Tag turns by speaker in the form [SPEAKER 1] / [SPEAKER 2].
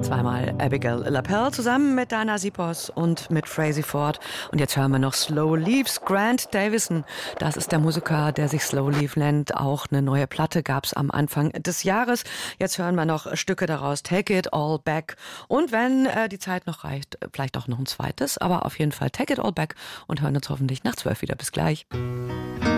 [SPEAKER 1] Zweimal Abigail LaPelle zusammen mit Dana Sipos und mit Frazey Ford. Und jetzt hören wir noch Slow Leaves. Grant Davison, das ist der Musiker, der sich Slow Leaf nennt. Auch eine neue Platte gab es am Anfang des Jahres. Jetzt hören wir noch Stücke daraus. Take It All Back. Und wenn die Zeit noch reicht, vielleicht auch noch ein zweites. Aber auf jeden Fall Take It All Back und hören uns hoffentlich nach 12 wieder. Bis gleich.